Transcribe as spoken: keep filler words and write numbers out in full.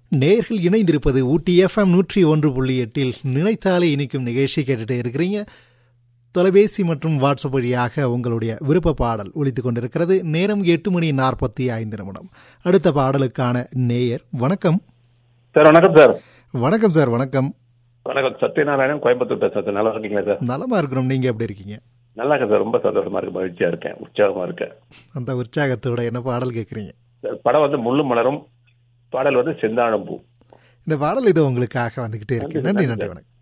நேயர்கள் இணைந்திருப்பது ஊட்டி எஃப்எம் நூற்றி ஒன்று புள்ளி எட்டில் நினைத்தாலே இனிக்கும் நிகழ்ச்சி கேட்டுட்டே இருக்கிறீங்க. தொலைபேசி மற்றும் வாட்ஸ்அப் வழியாக உங்களுடைய விருப்ப பாடல் ஒலித்துக் கொண்டிருக்கிறது. நேரம் எட்டு மணி நாற்பத்தி ஐந்து நிமிடம். அடுத்த பாடலுக்கான நேயர் வணக்கம் சார். வணக்கம் சார். வணக்கம் சார். வணக்கம் வணக்கம். சத்யநாராயணன், கோயம்புத்தூர் பேசுறேன் சார். நல்லா இருக்கீங்களா சார்? நலமா இருக்கிறோம். நீங்க எப்படி இருக்கீங்க? நல்லா இருக்கேன் சார். ரொம்ப சந்தோஷமா இருக்கு, மகிழ்ச்சியா இருக்கேன், உற்சாகமா இருக்கேன். அந்த உற்சாகத்தோட என்ன பாடல் கேட்குறீங்க? படம் வந்து முள்ளும் மலரும், பாடல் வந்து செந்தாழம்பூ. இந்த பாடல் இது உங்களுக்காக வந்துகிட்டே இருக்கு. நன்றி நன்றி வணக்கம்.